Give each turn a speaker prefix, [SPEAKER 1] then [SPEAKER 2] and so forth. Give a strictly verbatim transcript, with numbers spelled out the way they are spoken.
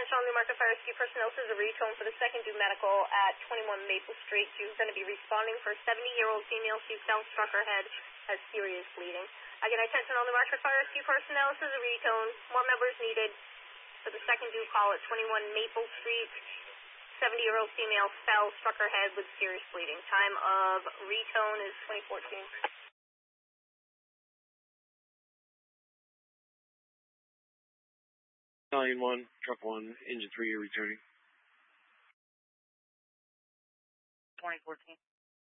[SPEAKER 1] attention all Newmarket Fire Rescue personnel. This is a retone for the second due medical at twenty-one Maple Street. She's going to be responding for a seventy-year-old female. She fell, struck her head, has serious bleeding. Again, attention all Newmarket Fire Rescue personnel. This is a retone. More members needed for the second due call at twenty-one Maple Street. seventy-year-old female fell, struck her head with serious bleeding. Time of retone is twenty fourteen.
[SPEAKER 2] Battalion one, truck one, engine three, you're returning.
[SPEAKER 3] twenty fourteen.